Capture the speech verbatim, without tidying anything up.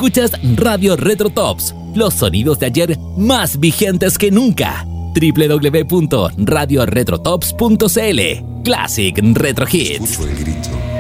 Escuchas Radio Retro Tops, los sonidos de ayer más vigentes que nunca. doble u doble u doble u punto radio retro tops punto c l. Classic Retro Hits. Escucho el grito